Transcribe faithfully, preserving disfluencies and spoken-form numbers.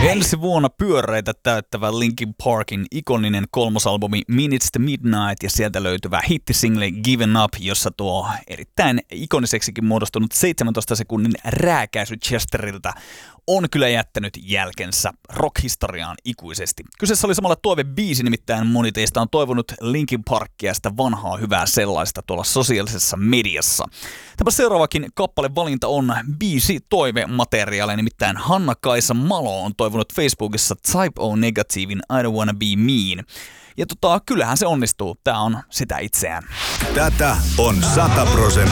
Ensi vuonna pyöreitä täyttävä Linkin Parkin ikoninen kolmosalbumi Minutes to Midnight ja sieltä löytyvä hittisingle Given Up, jossa tuo erittäin ikoniseksikin muodostunut seitsemäntoista sekunnin rääkäisy Chesteriltä on kyllä jättänyt jälkensä rockhistoriaan ikuisesti. Kyseessä oli samalla toivebiisi, nimittäin moni teistä on toivonut Linkin Parkia, sitä vanhaa hyvää sellaista tuolla sosiaalisessa mediassa. Tämä seuraavakin kappalevalinta on biisi toivemateriaalia, nimittäin Hanna-Kaisa Malo on toivonut Facebookissa Type O Negatiivin I Don't Wanna Be Mean. Ja tota, kyllähän se onnistuu. Tää on sitä itseään. Tätä on sata prosenttia